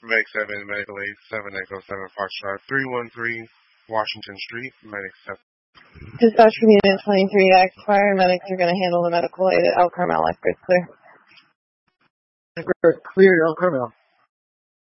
Medic 7, Medical 8, 7 Echo 7 Foxtrot, 313 Washington Street, Medic 7. Dispatch from Unit 23X, paramedics are going to handle the medical aid at El Carmel. Clear. Clear, El Carmel.